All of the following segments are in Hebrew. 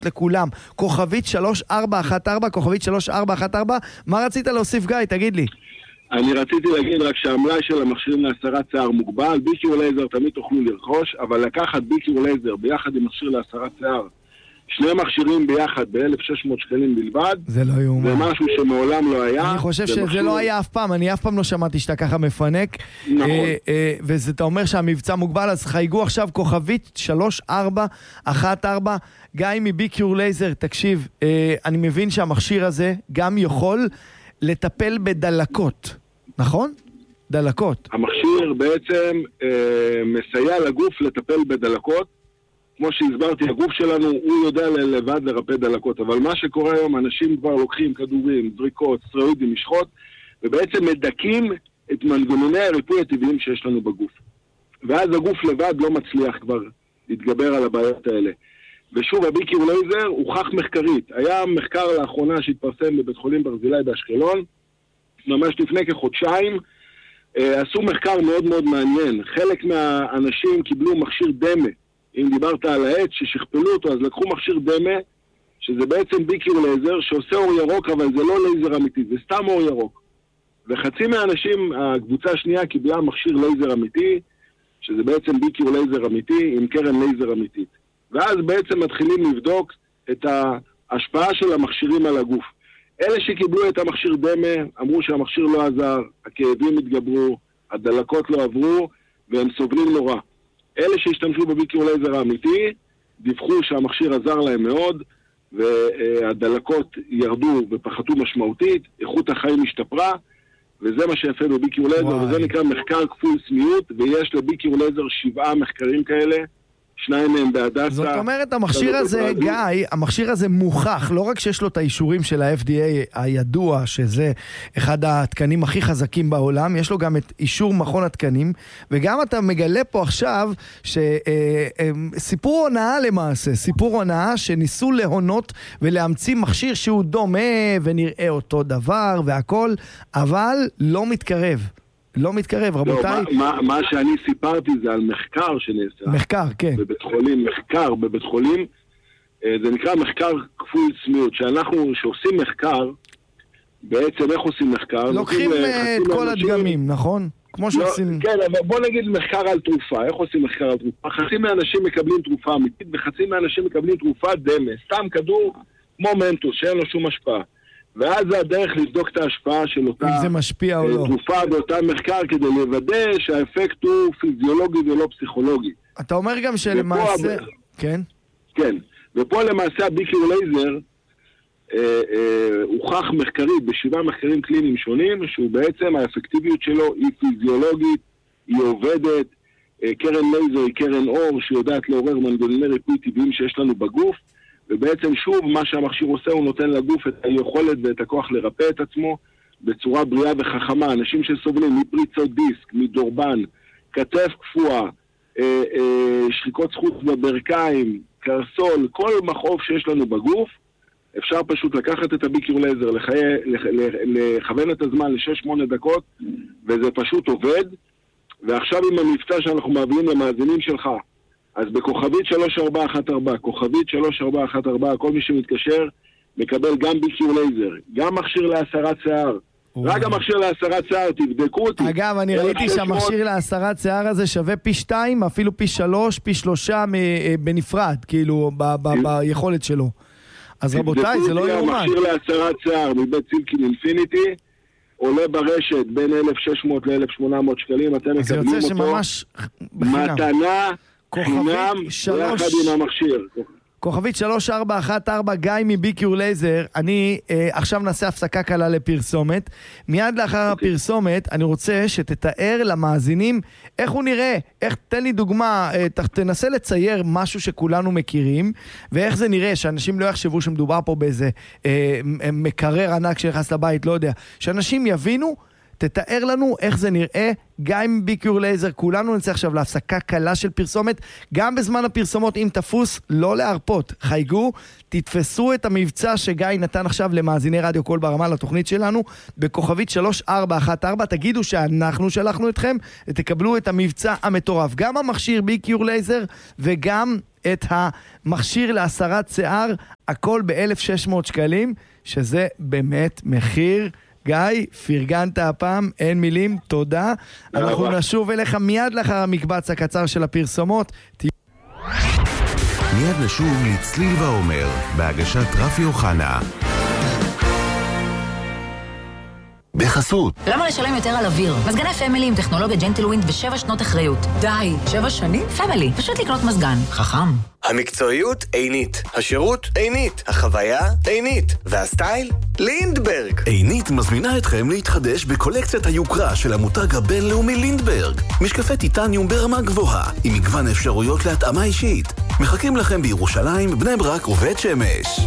לכולם. כוכבית 3414, כוכבית 3414. מה רצית להוסיף, גיא? תגיד לי. אני רציתי להגיד רק שהמלאי של המכשירים להסרת שיער מוגבל, ביקיור לייזר תמיד תוכלו לרכוש, אבל לקחת ביקיור לייזר ביחד עם מכשיר להסרת שיער, שני מכשירים ביחד ב-1,600 שקלים בלבד, זה לא יאומן. זה משהו שמעולם לא היה. אני חושב שזה לא היה אף פעם, אני אף פעם לא שמעתי שאתה ככה מפנק. נכון. ואתה אומר שהמבצע מוגבל, אז חייגו עכשיו כוכבית 3414, גיא מביקיור לייזר, תקשיב, אני מבין שהמכשיר הזה גם יכול לטפל בדלקות, נכון? דלקות. המכשיר בעצם מסייע לגוף לטפל בדלקות, כמו שהסברתי, הגוף שלנו הוא יודע לבד לרפא דלקות, אבל מה שקורה היום, אנשים כבר לוקחים כדורים, זריקות, סטרואידים, משחות, ובעצם מדקים את מנגנוני הריפוי הטבעיים שיש לנו בגוף. ואז הגוף לבד לא מצליח כבר להתגבר על הבעיות האלה. ושוב, הביקיור לייזר הוכח מחקרית. היה מחקר לאחרונה שהתפרסם בבית חולים ברזילי באשקלון, ממש לפני כחודשיים, עשו מחקר מאוד מאוד מעניין. חלק מהאנשים קיבלו מכשיר דמה. אם דיברת על העץ ששכפלו אותו, אז לקחו מכשיר דמה, שזה בעצם ביקיור לייזר, שעושה אור ירוק, אבל זה לא לייזר אמיתי, זה סתם אור ירוק. וחצי מהאנשים, הקבוצה השנייה קיבלה מכשיר לייזר אמיתי, שזה בעצם ביקיור לייזר אמיתי, עם קרן לייזר אמיתית. ואז בעצם מתחילים לבדוק את ההשפעה של המכשירים על הגוף. אלה שקיבלו את המכשיר דמה, אמרו שהמכשיר לא עזר, הכאבים התגברו, הדלקות לא עברו, והם סובלים נורא. אלה שהשתמשו בביקיור לייזר האמיתי, דיווחו שהמכשיר עזר להם מאוד, והדלקות ירדו ופחתו משמעותית, איכות החיים השתפרה, וזה מה שיפה בביקיור לייזר, וזה נקרא מחקר כפול סמיות, ויש לביקיור לייזר 7 מחקרים כאלה, 2 מהם בהדסה. זאת אומרת, המכשיר הזה, גיא, המכשיר הזה מוכח, לא רק שיש לו את האישורים של ה-FDA הידוע, שזה אחד התקנים הכי חזקים בעולם, יש לו גם את אישור מכון התקנים, וגם אתה מגלה פה עכשיו סיפור הונאה למעשה, סיפור הונאה שניסו להונות ולהמציא מכשיר שהוא דומה ונראה אותו דבר והכל, אבל לא מתקרב. לא מתקרב, רבותיי. מה שאני סיפרתי זה על מחקר שנעשה. מחקר, כן. מחקר בבית חולים, זה נקרא מחקר כפול סמיות, שעושים מחקר, בעצם איך עושים מחקר? לוקחים את כל הדגמים, נכון? כמו שעושים... כן, אבל בוא נגיד מחקר על תרופה, איך עושים מחקר על תרופה? חצי מהאנשים מקבלים תרופה אמיתית, וחצי מהאנשים מקבלים תרופה דמה, סתם כדור כמו מנטוס, שאין לו שום השפעה. ואז זה הדרך לבדוק את ההשפעה של אותה תרופה באותה מחקר כדי לוודא שהאפקט הוא פיזיולוגי ולא פסיכולוגי. אתה אומר גם שלמעשה... כן? כן. ופה למעשה הביקיור לייזר הוכח מחקרית ב7 מחקרים קליניים שונים, שהוא בעצם האפקטיביות שלו היא פיזיולוגית, היא עובדת, קרן לייזר היא קרן אור שיודעת לעורר מנגנוני ריפוי טבעיים שיש לנו בגוף, ובעצם שוב מה שהמכשיר עושה הוא נותן לגוף את היכולת ואת הכוח לרפא את עצמו בצורה בריאה וחכמה. אנשים שסובלים מפריצות דיסק, מדורבן, כתף קפואה, שחיקות זכות בברכיים, קרסול, כל מכאוב שיש לנו בגוף, אפשר פשוט לקחת את הביקיור לייזר, לכוון את הזמן ל6-8 דקות, וזה פשוט עובד. ועכשיו עם המבצע שאנחנו מעבירים למאזינים שלך, אז בכוכבית 3414, כוכבית 3414, כל מי שמתקשר מקבל גם ביקיור לייזר, גם מכשיר להסרת שיער. רק המכשיר להסרת שיער, תבדקו אותי. אגב, אני ראיתי שהמכשיר להסרת שיער הזה שווה פי 2, אפילו פי 3, פי 3 בנפרד, כאילו, ביכולת שלו. אז רבותיי, זה לא יאומן. המכשיר להסרת שיער מבית סילקין אינפיניטי, עולה ברשת בין 1,600 ל-1,800 שקלים, אתם מקבלים אותו. שממש מתנה חינם ביחד עם המכשיר. כוכבית 3414, גיא מביקיור לייזר. אני עכשיו נעשה הפסקה קלה לפרסומת. מיד לאחר הפרסומת אני רוצה שתתאר למאזינים איך הוא נראה. תן לי דוגמה, תנסה לצייר משהו שכולנו מכירים, ואיך זה נראה, שאנשים לא יחשבו שמדובר פה באיזה מקרר ענק שנכנס לבית, לא יודע. שאנשים יבינו, תתאר לנו איך זה נראה, גם עם ביקיור לייזר, כולנו נצא עכשיו להפסקה קלה של פרסומת, גם בזמן הפרסומות, אם תפוס, לא להרפות, חייגו, תתפסו את המבצע שגיא נתן עכשיו למאזיני רדיו קול ברמה לתוכנית שלנו, בכוכבית 3414, תגידו שאנחנו שלחנו אתכם, ותקבלו את המבצע המטורף, גם המכשיר ביקיור לייזר, וגם את המכשיר להסרת שיער, הכל ב-1,600 שקלים, שזה באמת מחיר. גיא, פרגנת הפעם, אין מילים, תודה. אנחנו נשוב אליך מיד לאחר המקבץ הקצר של הפרסומות. מיד נשוב לצליל ועומר, בהגשת רפי אוחנה. בחסות. למה לשלם יותר על אוויר? מזגני פמילי עם טכנולוגיה ג'נטלווינד ו7 שנות אחריות. די, 7 שנים? פמילי, פשוט לקנות מזגן. חכם. המקצועיות עינית, השירות עינית, החוויה עינית, והסטייל לינדברג. עינית מזמינה אתכם להתחדש בקולקציית היוקרה של המותג הבינלאומי לינדברג. משקפי טיטניום ברמה גבוהה, עם מגוון אפשרויות להתאמה אישית. מחכים לכם בירושלים, בני ברק ובית שמש.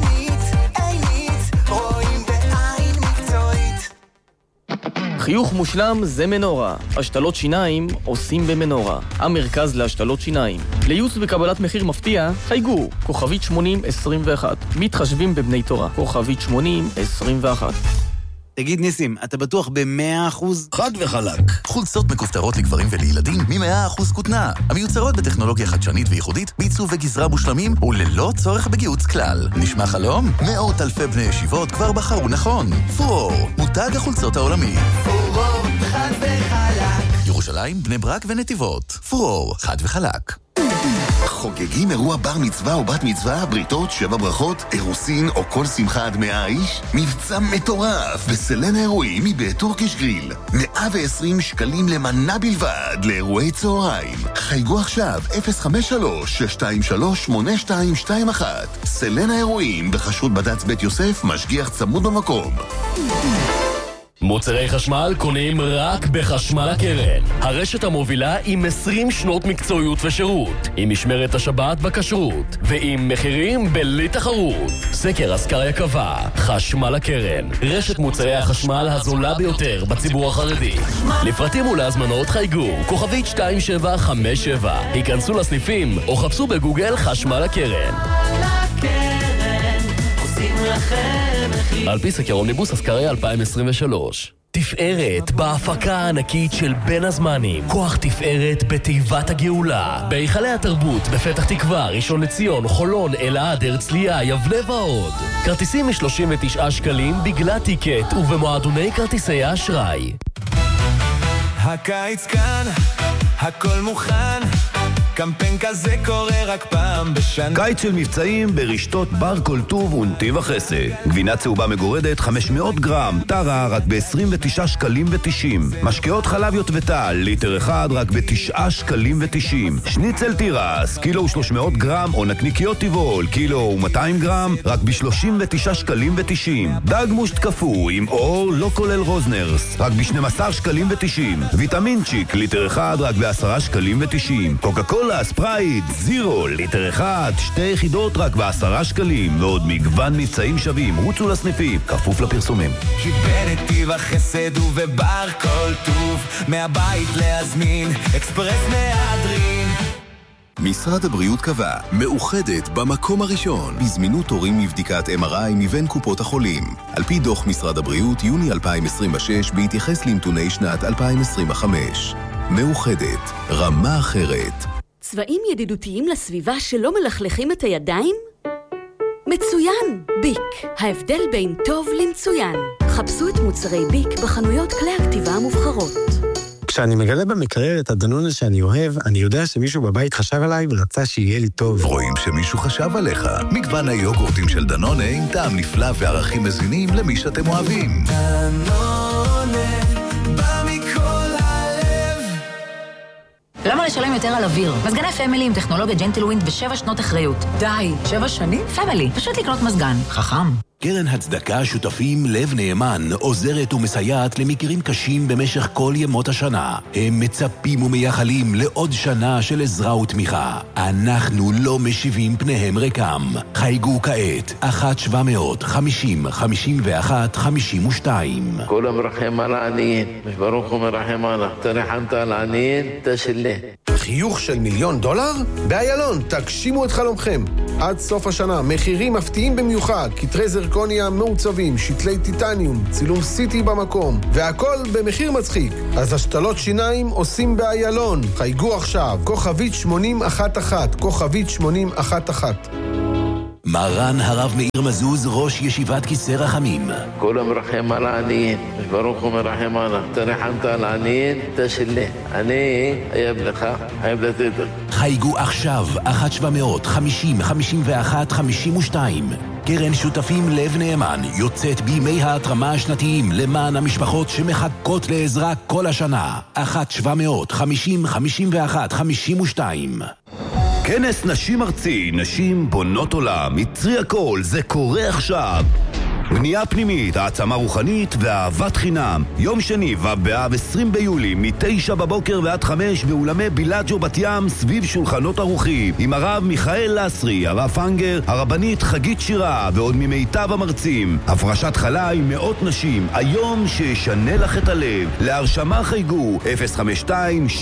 חיוך מושלם זה מנורה. השתלות שיניים עושים במנורה. המרכז להשתלות שיניים. לייעוץ וקבלת מחיר מפתיע, חייגו. כוכבית 8021. מתחשבים בבני תורה. כוכבית 8021. תגיד ניסים, אתה בטוח ב100%? חד וחלק. חולצות מכופתרות לגברים ולילדים מ100% כותנה. המיוצרות בטכנולוגיה חדשנית וייחודית, בעיצוב וגזרה מושלמים וללא צורך בגיוץ כלל. נשמע חלום? מאות אלפי בני ישיבות כבר בחרו נכון. פורור, מותג החולצות העולמי. פורור, חד וחלק. ירושלים, בני ברק ונתיבות. פורור, חד וחלק. חוגגים אירוע בר מצווה או בת מצווה, בריתות, 7 ברכות, אירוסין או כל שמחה עד 100 איש? מבצע מטורף בסלן האירועים מבית טורקיש גריל. 120 שקלים למנה בלבד לאירועי צהריים. חייגו עכשיו 053-623-8221. סלן האירועים בחשות בד"ץ בית יוסף, משגיח צמוד במקום. מוצרי חשמל קונים רק בחשמל הקרן. הרשת המובילה עם 20 שנות מקצועיות ושירות, עם משמרת השבת בכשרות, ועם מחירים בלי תחרות. סקר אסקריה קבע, חשמל הקרן, רשת מוצרי החשמל הזולה ביותר בציבור החרדי. לפרטים ולהזמנות חייגו, כוכבית 2757. היכנסו לסניפים או חפשו בגוגל חשמל הקרן. על פי סקר אומניבוס אסקריה 2023. תפארת בהפקה הענקית של בין הזמנים. כוח תפארת בתיבת הגאולה. בהיכלי התרבות בפתח תקווה, ראשון לציון, חולון, אלעד, הרצליה, יבנה ועוד. כרטיסים מ-39 שקלים בגלל טיקט ובמועדוני כרטיסי האשראי. הקיץ כאן, הכל מוכן, קמפיין כזה קורה רק פעם בשנה. קיץ של מבצעים ברשתות בר כל טוב ונתיב החסד. גבינה צהובה מגורדת 500 גרם, טרה רק ב-29 שקלים ו-90. משקאות חלב יוטבטל, ליטר אחד רק ב-9 שקלים ו-90. שניצל תירס, קילו ו-300 גרם, או נקניקיות טבעול, קילו ו-200 גרם, רק ב-39 שקלים ו-90. דג מושט קפוא עם אור, לא כולל רוזנרס, רק ב-12 שקלים ו-90. ויטמינצ'יק, ליטר אחד רק ב-10 שקלים ו-90. קוקה קולה, ספרייט, זירו, ליטר אחד, 2 יחידות רק ב10 שקלים, ועוד מגוון מבצעים שווים. רוצו לסניפים, כפוף לפרסומים. כי בנתיב החסד ובבר כל טוב, מהבית להזמין, אקספרס מהדרין. משרד הבריאות קבע, מאוחדת במקום הראשון, בזמינות תורים לבדיקת MRI מבין קופות החולים. על פי דוח משרד הבריאות, יוני 2026, בהתייחס לנתוני שנת 2025. מאוחדת, רמה אחרת. צבעים ידידותיים לסביבה שלא מלכלכים את הידיים? מצוין! ביק. ההבדל בין טוב למצוין. חפשו את מוצרי ביק בחנויות כלי הכתיבה המובחרות. כשאני מגלה במקרר את הדנונה שאני אוהב, אני יודע שמישהו בבית חשב עליי ורצה שיהיה לי טוב. רואים שמישהו חשב עליך. מגוון היוגורטים של דנונה עם טעם נפלא וערכים מזינים למי שאתם אוהבים. דנונה, בא מכל הלב. למה לשלם יותר על אוויר? מזגני פמילי עם טכנולוגיה ג'נטלווינד ו7 שנות אחריות. די, 7 שנים? פמילי, פשוט לקנות מזגן. חכם. קרן הצדקה שותפים לב נאמן עוזרת ומסייעת למקרים קשים במשך כל ימות השנה. הם מצפים ומייחלים לעוד שנה של עזרה ותמיכה. אנחנו לא משיבים פניהם ריקם. חייגו כעת 1-700-50-51-52. כל המרחם על העניים, ברוך הוא מרחם עליו. תרחמת על העניים, תשלה. חיוך של $1,000,000? באיילון, תגשימו את חלומכם. עד סוף השנה, מחירים מפתיעים במיוחד, כתרי זרקוניה מעוצבים, שתלי טיטניום, צילום סיטי במקום, והכל במחיר מצחיק. אז השתלות שיניים עושים באיילון. חייגו עכשיו, כוכבית 8011, כוכבית 8011. מרן הרב מאיר מזוז, ראש ישיבת כיסא רחמים. כל המרחם על העניים, ברוך הוא מרחם עליו. תרחמת על העניים, תשלה. אני חייב לך, חייב לתת. חייגו עכשיו 1-700-50-51-52. קרן שותפים לב נאמן יוצאת בימי ההתרמה השנתיים למען המשפחות שמחכות לעזרה כל השנה. 1-700-50-51-52. כנס נשים ארצי, נשים בונות עולם, יצרי הכל, זה קורה עכשיו. בנייה פנימית, העצמה רוחנית ואהבת חינם. יום שני ובאב 20 ביולי, מ-9 בבוקר ועד 5 באולמי בילג'ו בת ים, סביב שולחנות ערוכים, עם הרב מיכאל לסרי, הרב פנגר, הרבנית חגית שירה ועוד ממיטב המרצים. הפרשת חלה עם מאות נשים, היום שישנה לך את הלב. להרשמה חייגו 052-76-766-03,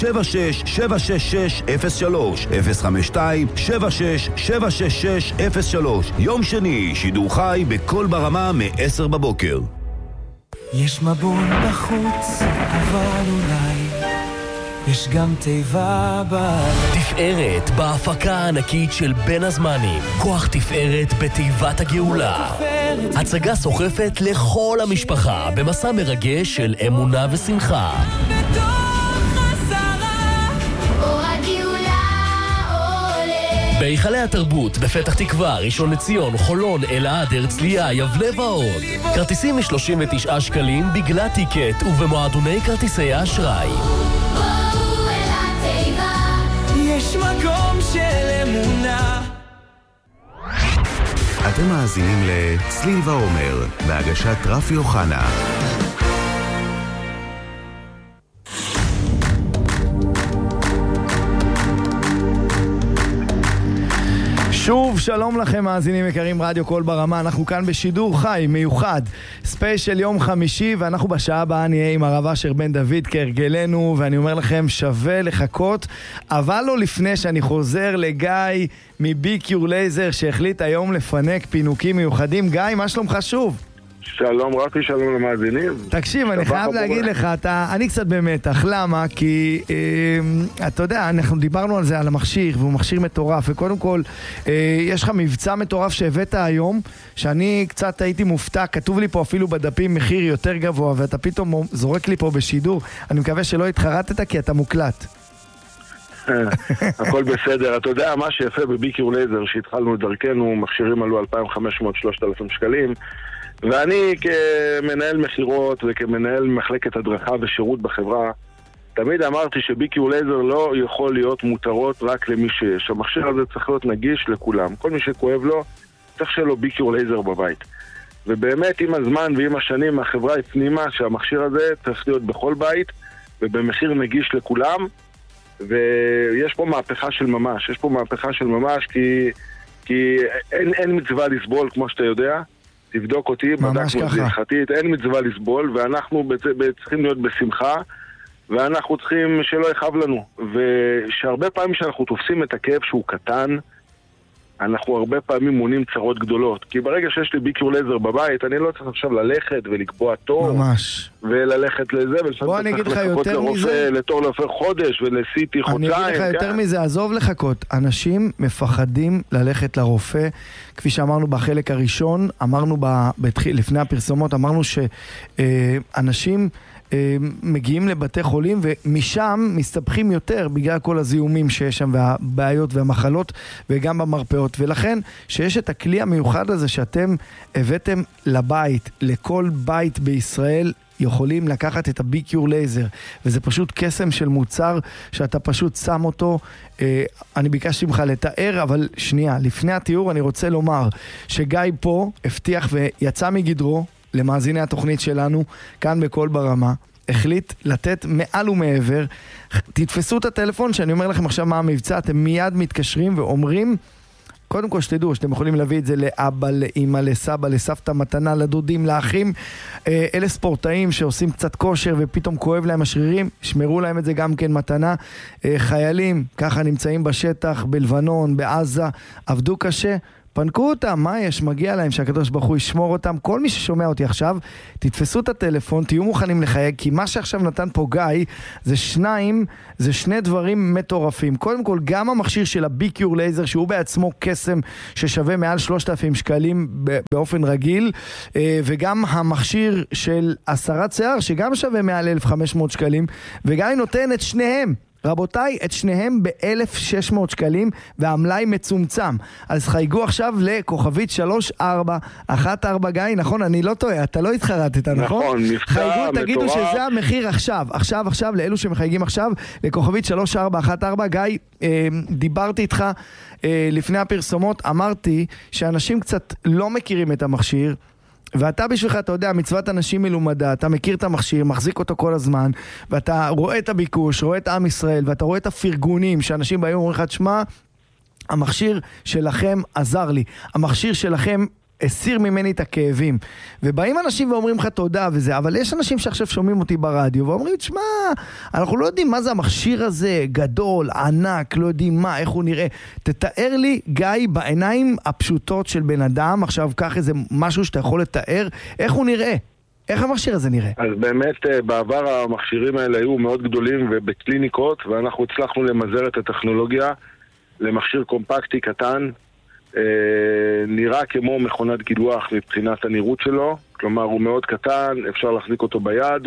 052-76-766-03. יום שני, שידור חי בכל ברמה מ-10 בבוקר. יש מבון בחוץ, אבל אולי יש גם תיבה תפארת בהפקה הענקית של בין הזמנים. כוח תפארת בתיבת הגאולה. הצגה סוחפת לכל המשפחה במסע מרגש של אמונה ושמחה. בהיכלי התרבות, בפתח תקווה, ראשון לציון, חולון, אלעד, הרצליה, יבנה ועוד. כרטיסים מ-39 שקלים בגלל טיקט ובמועדוני כרטיסי האשראי. יש מקום של אמונה. אתם מאזינים לצליל ועומר, בהגשת רפי אוחנה. שוב, שלום לכם מאזינים יקרים, רדיו קול ברמה. אנחנו כאן בשידור חי מיוחד, ספיישל יום חמישי, ואנחנו בשעה הבאה נהיה עם הרב אשר בן דוד כהרגלנו, ואני אומר לכם, שווה לחכות. אבל לא לפני שאני חוזר לגיא מביקיור לייזר, שהחליט היום לפנק פינוקים מיוחדים. גיא, מה שלומך שוב? שלום רפי, שלום למאזינים. תקשיב, אני חייב להגיד לך, אני קצת במתח. למה? כי אתה יודע, אנחנו דיברנו על זה, על המכשיר, והוא מכשיר מטורף, וקודם כל יש לך מבצע מטורף שהבאת היום, שאני קצת הייתי מופתע, כתוב לי פה אפילו בדפים מחיר יותר גבוה, ואתה פתאום זורק לי פה בשידור. אני מקווה שלא התחרטת, כי אתה מוקלט. הכל בסדר. אתה יודע, מה שיפה בביקיור לייזר, שהתחלנו את דרכנו, מכשירים עלו 2,500-3,000 שקלים, ואני כמנהל מחירות וכמנהל מחלקת הדרכה ושירות בחברה, תמיד אמרתי שביקיור לייזר לא יכול להיות מותרות רק למי שיש. המכשיר הזה צריך להיות נגיש לכולם. כל מי שכואב לו, צריך שיהיה לו ביקיור לייזר בבית. ובאמת עם הזמן ועם השנים החברה הפנימה שהמכשיר הזה צריך להיות בכל בית ובמחיר נגיש לכולם, ויש פה מהפכה של ממש. יש פה מהפכה של ממש כי אין מצווה לסבול, כמו שאתה יודע. תבדוק אותי, בדקנו את זה הלכתית, אין מצווה לסבול, ואנחנו צריכים להיות בשמחה, ואנחנו צריכים שלא יחב לנו. ושהרבה פעמים שאנחנו תופסים את הכאב שהוא קטן, אנחנו הרבה פעמים מונים צרות גדולות. כי ברגע שיש לי ביקיור לייזר בבית, אני לא צריך עכשיו ללכת ולקבוע תור. ממש. וללכת לזה, בוא אני אגיד לך יותר מזה. לתור לרופא חודש ולסיטי חודשיים. אני אגיד לך יותר מזה, עזוב לחכות. אנשים מפחדים ללכת לרופא. כפי שאמרנו בחלק הראשון, אמרנו לפני הפרסומות, אמרנו שאנשים מגיעים לבתי חולים ומשם מסתבכים יותר בגלל כל הזיהומים שיש שם והבעיות והמחלות וגם במרפאות, ולכן שיש את הכלי המיוחד הזה שאתם הבאתם לבית, לכל בית בישראל, יכולים לקחת את הביקיור לייזר, וזה פשוט קסם של מוצר שאתה פשוט שם אותו. אני ביקשתי ממך לתאר, אבל שנייה, לפני התיאור אני רוצה לומר שגיא פה הבטיח ויצא מגדרו למאזיני התוכנית שלנו, כאן בכל ברמה, החליט לתת מעל ומעבר. תתפסו את הטלפון שאני אומר לכם עכשיו מה המבצע, אתם מיד מתקשרים ואומרים, קודם כל שתדעו שאתם יכולים להביא את זה לאבא, לאמא, לסבא, לסבתא, מתנה, לדודים, לאחים. אלה ספורטאים שעושים קצת כושר ופתאום כואב להם השרירים, שמרו להם את זה גם כן מתנה. חיילים, ככה נמצאים בשטח, בלבנון, בעזה, עבדו קשה, פנקו אותם, מה יש? מגיע להם שהקדוש ברוך הוא ישמור אותם. כל מי ששומע אותי עכשיו, תתפסו את הטלפון, תהיו מוכנים לחייג, כי מה שעכשיו נתן פה גיא, זה שני דברים מטורפים. קודם כל, גם המכשיר של הביקיור לייזר, שהוא בעצמו קסם ששווה מעל 3,000 שקלים באופן רגיל, וגם המכשיר של הסרת שיער, שגם שווה מעל 1,500 שקלים, וגיא נותן את שניהם. רבותיי, את שניהם ב-1,600 שקלים, והמלאי מצומצם. אז חייגו עכשיו לכוכבית 3414 גיא, נכון? אני לא טועה, אתה לא התחרטת, נכון? נכון, מבצע חייגו, תגידו מטורף. שזה המחיר עכשיו, לאלו שמחייגים עכשיו, לכוכבית 3414 גיא, דיברתי איתך לפני הפרסומות, אמרתי שאנשים קצת לא מכירים את המכשיר, ואתה בשבילך, אתה יודע, מצוות אנשים מלומדה, אתה מכיר את המכשיר, מחזיק אותו כל הזמן, ואתה רואה את הביקוש, רואה את עם ישראל, ואתה רואה את הפרגונים, שאנשים באים אומרים לך, תשמע, המכשיר שלכם עזר לי, המכשיר שלכם הסיר ממני את הכאבים, ובאים אנשים ואומרים לך תודה וזה, אבל יש אנשים שעכשיו שומעים אותי ברדיו, ואומרים, תשמע, אנחנו לא יודעים מה זה המכשיר הזה, גדול, ענק, לא יודעים מה, איך הוא נראה. תתאר לי, גיא, בעיניים הפשוטות של בן אדם, עכשיו קח איזה משהו שאתה יכול לתאר, איך הוא נראה, איך המכשיר הזה נראה? אז באמת, בעבר המכשירים האלה היו מאוד גדולים ובקליניקות, ואנחנו הצלחנו למזער את הטכנולוגיה למכשיר קומפקטי קטן, נראה כמו מכונת קידוח מבחינת הנראות שלו, כלומר הוא מאוד קטן, אפשר להחזיק אותו ביד,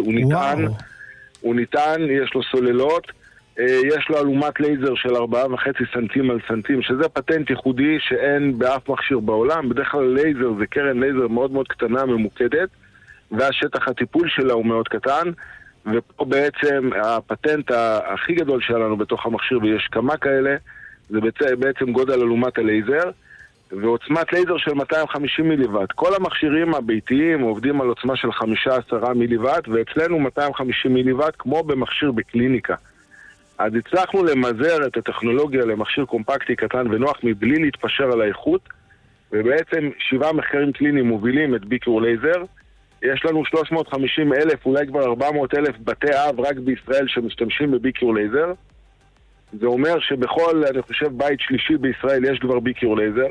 הוא ניתן, יש לו סוללות, יש לו אלומת לייזר של 4.5 סנטים על סנטים, שזה פטנט ייחודי שאין באף מכשיר בעולם. בדרך כלל לייזר זה קרן לייזר מאוד מאוד קטנה, ממוקדת, והשטח הטיפול שלה הוא מאוד קטן, ופה בעצם הפטנט הכי גדול שלנו בתוך המכשיר, ויש כמה כאלה, זה בעצם גודל אלומת הלייזר, ועוצמת לייזר של 250 מיליוואט. כל המכשירים הביתיים עובדים על עוצמה של 15 מיליוואט, ואצלנו 250 מיליוואט כמו במכשיר בקליניקה. אז הצלחנו למזער את הטכנולוגיה למכשיר קומפקטי קטן ונוח מבלי להתפשר על האיכות, ובעצם 7 מחקרים קליניים מובילים את ביקיור לייזר. יש לנו 350,000, אולי כבר 400,000 בתי אב רק בישראל שמשתמשים בביקיור לייזר. זה אומר שבכל, אני חושב, בית שלישי בישראל יש כבר ביקיור לייזר,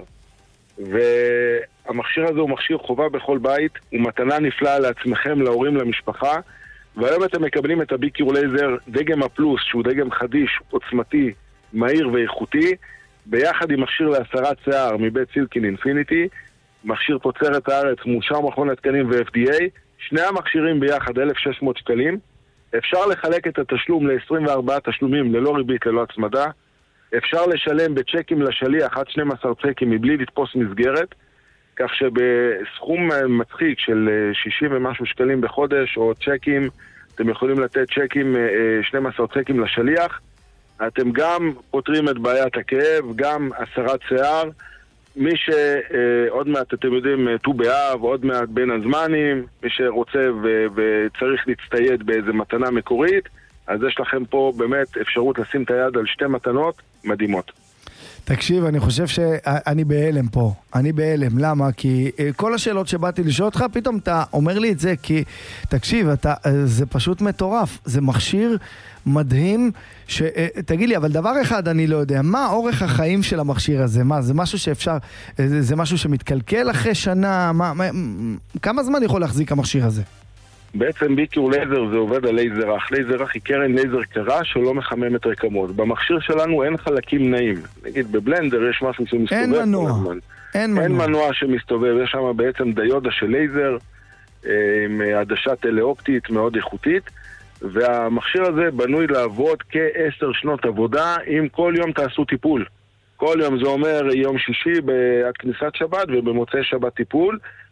והמכשיר הזה הוא מכשיר חובה בכל בית, הוא מתנה נפלאה לעצמכם, להורים, למשפחה, והיום אתם מקבלים את הביקיור לייזר דגם הפלוס, שהוא דגם חדיש, עוצמתי, מהיר ואיכותי, ביחד עם מכשיר להסרת שיער מבית סילקין אינפיניטי, מכשיר תוצרת הארץ, מאושר מכון התקנים ו-FDA, שני המכשירים ביחד 1,600 שקלים, אפשר לחלק את התשלום ל-24 תשלומים ללא ריבית, ללא הצמדה, אפשר לשלם בצ'קים לשליח עד 12 צ'קים מבלי לתפוס מסגרת, כך שבסכום מצחיק של 60 ומשהו שקלים בחודש או צ'קים, אתם יכולים לתת צ'קים, 12 צ'קים לשליח, אתם גם פותרים את בעיית הכאב, גם הסרת שיער, מי שעוד מעט אתם יודעים ט"ו באב, עוד מעט בין הזמנים, מי שרוצה וצריך להצטייד באיזה מתנה מקורית, אז יש לכם פה באמת אפשרות לשים את היד על שתי מתנות מדהימות. תקשיב, אני חושב שאני בהלם פה, אני בהלם, למה? כי כל השאלות שבאתי לשאול אותך, פתאום אתה אומר לי את זה, כי תקשיב, זה פשוט מטורף, זה מכשיר מדהים, תגיד לי, אבל דבר אחד אני לא יודע, מה אורך החיים של המכשיר הזה? מה, זה משהו שאפשר, זה משהו שמתקלקל אחרי שנה? כמה זמן יכול להחזיק המכשיר הזה? בעצם ביקיור לייזר זה עובד על לייזר אח. לייזר אח היא קרן לייזר קרה שלא מחממת רקמות. במכשיר שלנו אין חלקים נעים. נגיד בבלנדר יש משהו שמסתובב. אין מנוע. אין מנוע שמסתובב. יש שם בעצם דיודה של לייזר עם עדשה טלאופטית מאוד איכותית. והמכשיר הזה בנוי לעבוד כ10 שנות עבודה אם כל יום תעשו טיפול. כל יום זה אומר יום שישי עד כניסת שבת ובמוצאי שבת טיפול.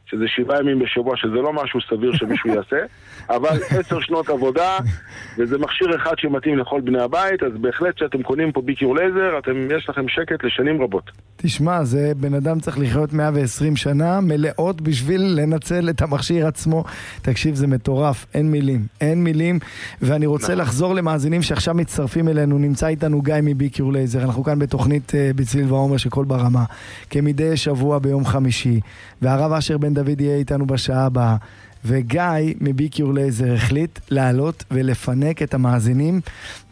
שזה 7 ימים בשבוע, שזה לא משהו סביר שמישהו יעשה, אבל 10 שנות עבודה, וזה מכשיר אחד שמתאים לכל בני הבית, אז בהחלט שאתם קונים פה ביקיור לייזר, יש לכם שקט לשנים רבות. תשמע, זה בן אדם צריך לחיות 120 שנה מלאות בשביל לנצל את המכשיר עצמו. תקשיב, זה מטורף, אין מילים, ואני רוצה לחזור למאזינים שעכשיו מצטרפים אלינו. נמצא איתנו גיא מביקיור לייזר, אנחנו כאן בתוכנית בצליל ועומר שכל ברמה, כמדי שבוע ביום חמישי, והרב אשר בן דוד יהיה איתנו בשעה הבאה, וגיא מביקיור לייזר החליט לעלות ולפנק את המאזינים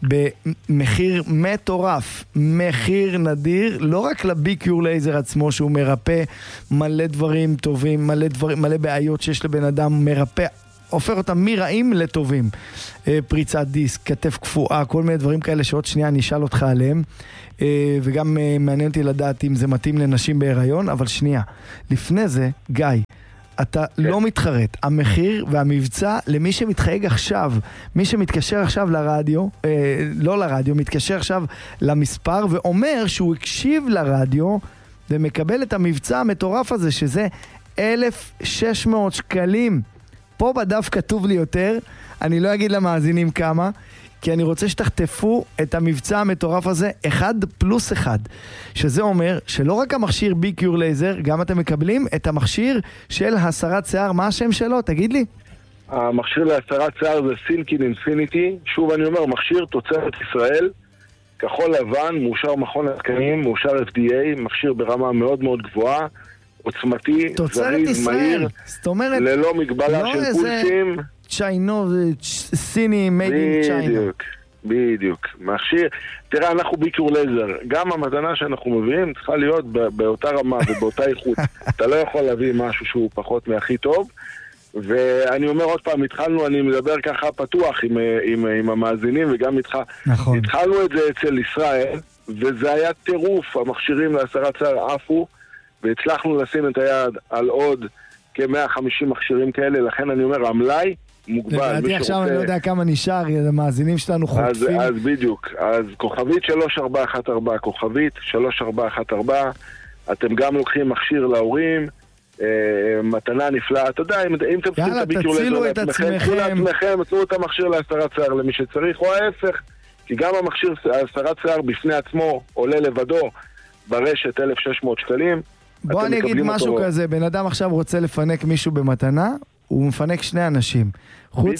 במחיר מטורף, מחיר נדיר, לא רק לביקיור לייזר עצמו שהוא מרפא מלא דברים טובים, מלא בעיות שיש לבן אדם, מרפא, הופך אותם מרעים לטובים, פריצת דיסק, כתף קפואה, כל מיני דברים כאלה שעוד שנייה אני אשאל אותך עליהם, וגם מעניין אותי לדעת אם זה מתאים לנשים בהיריון, אבל שנייה, לפני זה, גיא, אתה לא מתחרט, המחיר והמבצע למי שמתחייג עכשיו, מי שמתקשר עכשיו לרדיו, לא לרדיו, מתקשר עכשיו למספר ואומר שהוא הקשיב לרדיו ומקבל את המבצע המטורף הזה, שזה 1,600 שקלים. פה בדף כתוב לי יותר, אני לא אגיד למאזינים כמה, כי אני רוצה שתחטפו את המבצע המטורף הזה 1+1, שזה אומר שלא רק המכשיר ביקיור לייזר, גם אתם מקבלים את המכשיר של הסרת שיער. מה השם שלו? תגיד לי. המכשיר להסרת שיער זה סילקין אינפיניטי, שוב אני אומר, מכשיר תוצרת ישראל, כחול לבן, מאושר מכון התקנים, מאושר FDA, מכשיר ברמה מאוד מאוד גבוהה, עוצמתי, זריז, מהיר, זאת אומרת, ללא מגבלה לא של פולסים. צ'יינו, סיני, made in China. בדיוק. מכשיר, תראה, אנחנו ביקיור לייזר, גם המתנה שאנחנו מביאים צריכה להיות באותה רמה ובאותה איכות. אתה לא יכול להביא משהו שהוא פחות מהכי טוב, ואני אומר עוד פעם, אני מדבר ככה פתוח עם המאזינים וגם איתך. נכון. התחלנו את זה אצל ישראל, וזה היה טירוף, המכשירים להסרת שיער עפו, והצלחנו לשים את היד על עוד כ-150 מכשירים כאלה, לכן אני אומר, המלאי מוגבל. לדעתי עכשיו אני לא יודע כמה נשאר, המאזינים שלנו חוטפים. אז בדיוק, אז כוכבית 3414, כוכבית 3414, אתם גם לוקחים מכשיר להורים, מתנה נפלאה, אתה יודע, אם אתם צריכים את הביקיור לעצמכם, תנו את המכשיר להסרת שיער למי שצריך, או ההפך, כי גם המכשיר להסרת שיער בפני עצמו עולה לבדו ברשת 1,600 שקלים. בוא אני אגיד משהו כזה, בן אדם עכשיו רוצה לפנק מישהו במתנה, הוא מפנק 2 אנשים. חוץ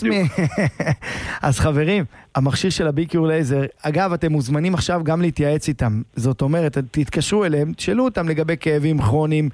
אז חברים, המכשיר של הביקיור לייזר, אגב, אתם מוזמנים עכשיו גם להתייעץ איתם. זאת אומרת, תתקשרו אליהם, תשאלו אותם לגבי כאבים כרוניים,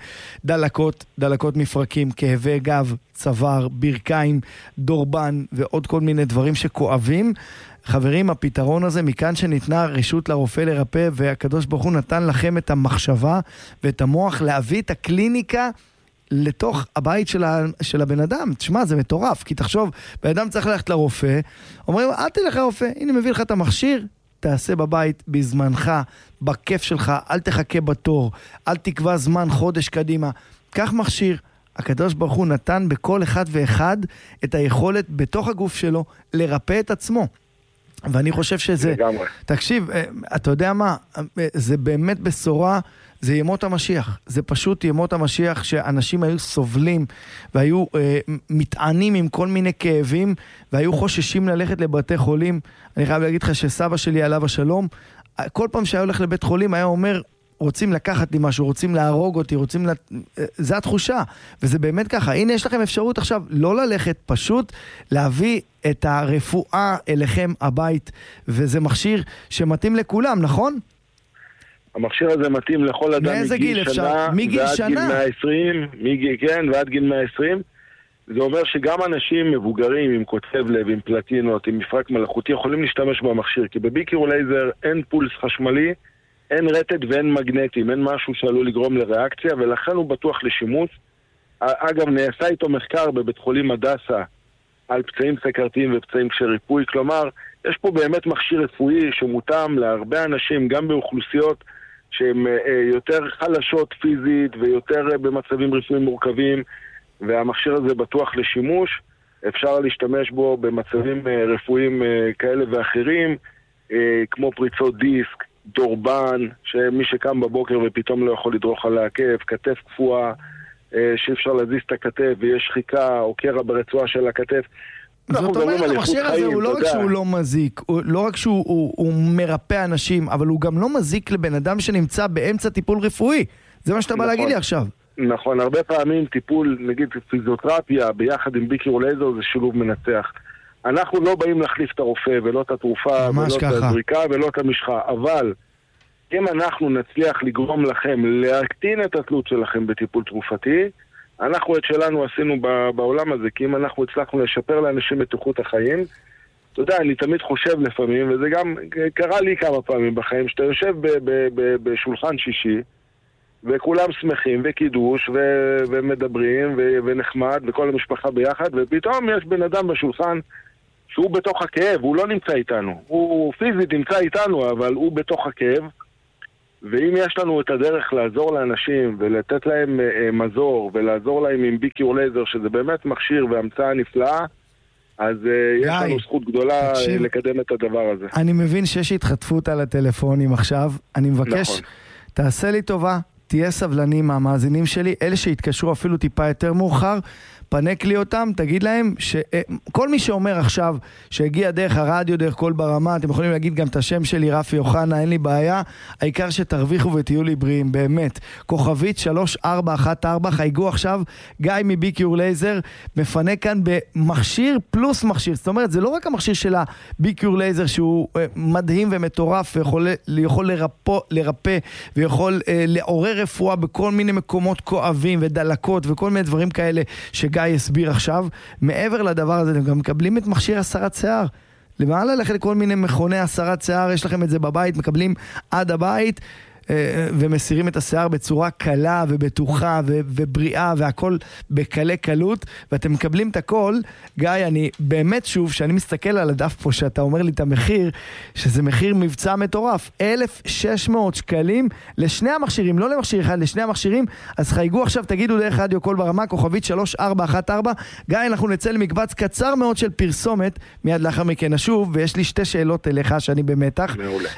דלקות מפרקים, כאבי גב, צוואר, ברכיים, דורבן ועוד כל מיני דברים שכואבים. חברים, הפתרון הזה, מכאן שניתנה רשות לרופא לרפא, והקדוש ברוך הוא נתן לכם את המחשבה ואת המוח להביא את הקליניקה לתוך הבית של הבן אדם. תשמע, זה מטורף, כי תחשוב, בן אדם צריך ללכת לרופא, אומרים, אל תלך לרופא, הנה מביא לך את המכשיר, תעשה בבית בזמנך, בכיף שלך, אל תחכה בתור, אל תקבע זמן חודש קדימה, קח מכשיר. הקדוש ברוך הוא נתן בכל אחד ואחד את היכולת בתוך הגוף שלו לרפא את עצמו. ואני חושב שזה, תקשיב, אתה יודע מה, זה באמת בשורה, זה ימות המשיח, זה פשוט ימות המשיח שאנשים היו סובלים והיו מתענים עם כל מיני כאבים והיו חוששים ללכת לבתי חולים. אני חייב להגיד לך שסבא שלי עליו השלום, כל פעם שהיה הולך לבית חולים היה אומר, רוצים לקחת לי משהו, רוצים להרוג אותי, זה התחושה, וזה באמת ככה. הנה יש לכם אפשרות עכשיו לא ללכת, פשוט להביא את הרפואה אליכם הבית, וזה מכשיר שמתאים לכולם, נכון? המכשיר הזה מתאים לכל אדם מגיל שנה, מגיל שנה? ועד גיל 120, כן, ועד גיל 120. זה אומר שגם אנשים מבוגרים עם קוצב לב, עם פלטינות, עם מפרק מלאכותי, יכולים להשתמש במכשיר, כי בביקיור לייזר אין פולס חשמלי, אין רטט ואין מגנטים, אין משהו שעלול לגרום לריאקציה, ולכן הוא בטוח לשימוש. אגב, נעשה איתו מחקר בבית חולים הדסה על פצעים סכרתיים ופצעים כשריפוי, כלומר, יש פה באמת מכשיר רפואי שמותאם להרבה אנשים, גם באוכלוסיות שהן יותר חלשות פיזית ויותר במצבים רפואיים מורכבים, והמכשיר הזה בטוח לשימוש. אפשר להשתמש בו במצבים רפואיים כאלה ואחרים, כמו פריצות דיסק, דורבן, שמי שקם בבוקר ופתאום לא יכול לדרוך על העקב, כתף קפואה, שאי אפשר להזיז את הכתף, ויש שחיקה או קרע ברצועה של הכתף. זאת אומרת, המכשיר הזה הוא לא רק שהוא לא מזיק, לא רק שהוא מרפא אנשים, אבל הוא גם לא מזיק לבן אדם שנמצא באמצע טיפול רפואי. זה מה שאתה בא להגיד לי עכשיו. נכון, הרבה פעמים טיפול, נגיד פיזיותרפיה, ביחד עם ביקור לייזר, זה שילוב מנצח. אנחנו לא באים להחליף את הרופא, ולא את התרופה, ולא את הזריקה, ולא את המשחה, אבל אם אנחנו נצליח לגרום לכם להקטין את התלות שלכם בטיפול תרופתי, אנחנו את שלנו עשינו בעולם הזה, כי אם אנחנו הצלחנו לשפר לאנשים את איכות החיים, אתה יודע, אני תמיד חושב לפעמים, וזה גם קרה לי כמה פעמים בחיים, שאתה יושב בשולחן שישי, וכולם שמחים וקידוש ומדברים ונחמד וכל המשפחה ביחד, ופתאום יש בן אדם בשולחן שהוא בתוך הכאב, הוא לא נמצא איתנו, הוא פיזית נמצא איתנו, אבל הוא בתוך הכאב. ואם יש לנו את הדרך לעזור לאנשים ולתת להם מזור ולעזור להם עם ביקור לייזר, שזה באמת מכשיר והמצאה נפלאה, אז יש לנו זכות גדולה לקדם את הדבר הזה. אני מבין שיש התחטפות על הטלפונים עכשיו, אני מבקש, תעשה לי טובה, תהיה סבלני מהמאזינים שלי, אלה שהתקשרו אפילו טיפה יותר מאוחר, פנק לי אותם, תגיד להם שכל מי שאומר עכשיו שהגיע דרך הרדיו, דרך כל ברמה, אתם יכולים להגיד גם את השם שלי, רפי יוחנה, אין לי בעיה, העיקר שתרוויחו ותהיו לי בריאים, באמת. כוכבית 3414, חייגו עכשיו, גיא מביקור לייזר, מפנה כאן במכשיר פלוס מכשיר, זאת אומרת, זה לא רק המכשיר של הביקור לייזר שהוא מדהים ומטורף, ויכול לרפא, ויכול לעורר רפואה בכל מיני מקומות כואבים ודלקות, וכל מיני דברים כאלה שגיא הסביר עכשיו. מעבר לדבר הזה, אתם גם מקבלים את מכשיר הסרת שיער. למה ללכת לכל מיני מכוני הסרת שיער, יש לכם את זה בבית, מקבלים עד הבית, ומסירים את השיער בצורה קלה ובטוחה ובריאה, והכל בקלי קלות, ואתם מקבלים את הכל. גיא, אני באמת שוב, שאני מסתכל על הדף פה, שאתה אומר לי את המחיר, שזה מחיר מבצע מטורף, 1,600 שקלים לשני המכשירים, לא למכשיר אחד, לשני המכשירים. אז חייגו עכשיו, תגידו דרך רדיו כל ברמה, כוכבית 3414. גיא, אנחנו נצא למקבץ קצר מאוד של פרסומת, מיד לאחר מכן נשוב, ויש לי שתי שאלות אליך שאני במתח.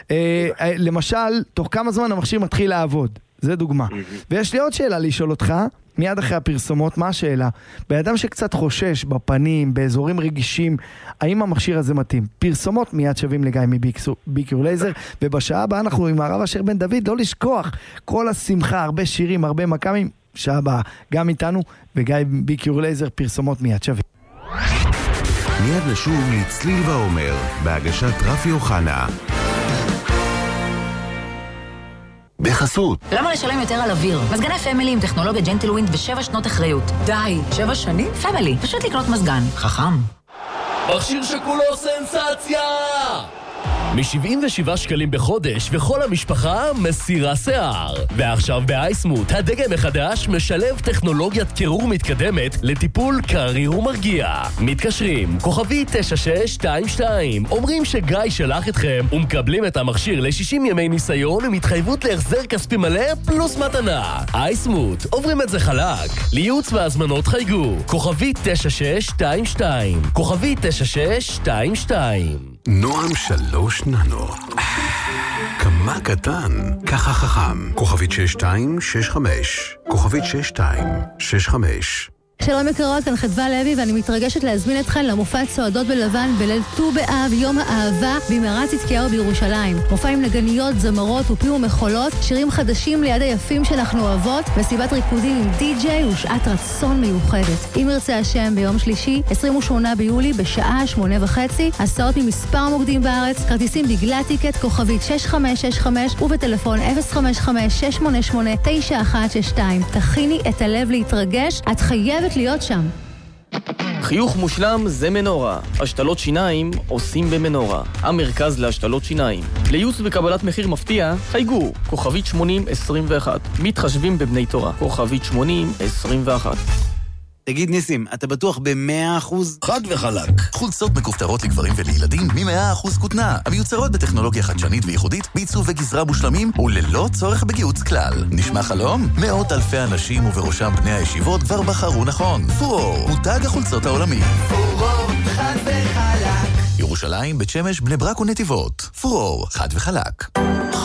למשל, תוך כמה זמן המכשיר מתחיל לעבוד? זה דוגמה. ויש לי עוד שאלה לשאול אותך, מיד אחרי הפרסומות, מה השאלה? באדם שקצת חושש בפנים, באזורים רגישים, האם המכשיר הזה מתאים? פרסומות מיד שווים לגיא מביקור לייזר, ובשעה הבאה אנחנו עם הרב אשר בן דוד, לא לשכוח, כל השמחה, הרבה שירים, הרבה מקמים, שעה הבאה, גם איתנו, וגיא ביקור לייזר, פרסומות מיד שווים. מיד נשוב לצליל ועומר, בהגשת רפי יוחנה. בחסות. למה לשלם יותר על אוויר? מזגני פמילי עם טכנולוגיה ג'נטלווינד ו7 שנות אחריות. די, 7 שנים? פמילי, פשוט לקנות מזגן. חכם. מכשיר שכולו סנסציה! מ-77 שקלים בחודש, וכל המשפחה מסירה שיער. ועכשיו באייסמוט, הדגם החדש משלב טכנולוגיית קירור מתקדמת לטיפול קריר ומרגיע. מתקשרים, כוכבי 9622, אומרים שגיא שלח אתכם, ומקבלים את המכשיר ל-60 ימי ניסיון, עם התחייבות להחזר כספי מלא פלוס מתנה. אייסמוט, עוברים את זה חלק. לייעוץ והזמנות חייגו, כוכבי 9622, כוכבי 9622. נועם 3 ננו. כמה קטן, ככה חכם. כוכבית 6265. כוכבית 6265. שלום יקרות, כאן חדווה לוי, ואני מתרגשת להזמין אתכן למופע צועדות בלבן בליל ט"ו באב, יום האהבה, במערת צדקיהו בירושלים. מופע עם נגניות, זמרות ופי ומחולות, שירים חדשים ליד היפים שאנחנו אוהבות, מסיבת ריקודים עם די-ג'יי ושעת רצון מיוחדת. אם ירצה השם, ביום שלישי, 28 ביולי, בשעה 8:30, הסעות ממספר מוקדים בארץ, כרטיסים בגלל טיקט, כוכבית 6565 ובטלפון 055-688-9162. תכיני את הלב להתרגש, את חייבת להיות שם. חיוך מושלם זה מנורה. השתלות שיניים עושים במנורה. המרכז להשתלות שיניים. לייעוץ וקבלת מחיר מפתיע, חייגו, כוכבית 8021. מתחשבים בבני תורה, כוכבית 8021. תגיד ניסים, אתה בטוח ב100%? חד וחלק. חולצות מכופתרות לגברים ולילדים מ100% כותנה, המיוצרות בטכנולוגיה חדשנית וייחודית, בעיצוב וגזרה מושלמים וללא צורך בגיוץ כלל. נשמע חלום? מאות אלפי אנשים ובראשם בני הישיבות כבר בחרו נכון. פורור, מותג החולצות העולמי. פורור, חד וחלק. ירושלים, בית שמש, בני ברק ונתיבות. פורור, חד וחלק.